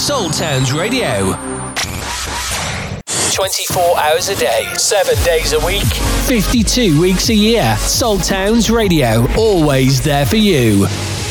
Soul Towns Radio. 24 hours a day, 7 days a week, 52 weeks a year. Soul Towns Radio, always there for you.